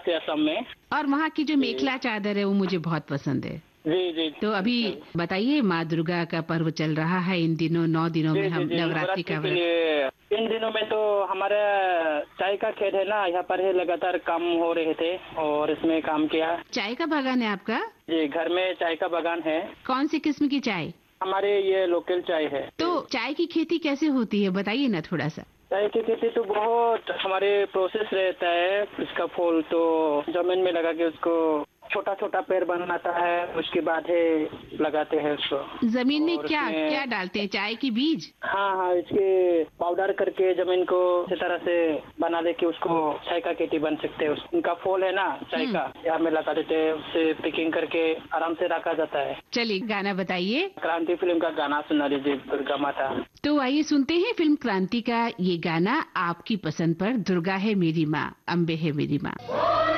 से असम में। और वहाँ की जो मेखला चादर है वो मुझे बहुत पसंद है। जी जी। तो अभी बताइए, माँ दुर्गा का पर्व चल रहा है इन दिनों, 9 दिनों में हम नवरात्रि का व्रत। इन दिनों में तो हमारा चाय का खेत है ना, यहाँ पर है, लगातार काम हो रहे थे और इसमें काम किया। चाय का बागान है आपका? जी, घर में चाय का बागान है। कौन सी किस्म की चाय? हमारे ये लोकल चाय है। तो चाय की खेती कैसे होती है, बताइए ना थोड़ा सा। चाय की खेती तो बहुत हमारे प्रोसेस रहता है। इसका फूल तो जमीन में लगा के उसको छोटा छोटा पेड़ बनाता है, उसके बाद है लगाते हैं उसको। जमीन में क्या क्या डालते हैं? चाय की बीज? हाँ, इसके पाउडर करके जमीन को इस तरह से बना दे कि उसको चाय का खेती बन सकते हैं। उनका फूल है ना चाय का, यहाँ में लगा देते हैं, उससे पिकिंग करके आराम से रखा जाता है। चलिए गाना बताइए। क्रांति फिल्म का गाना सुना लीजिए, दुर्गा माता। तो आइए सुनते हैं फिल्म क्रांति का ये गाना आपकी पसंद पर, दुर्गा है मेरी माँ, अम्बे है मेरी माँ।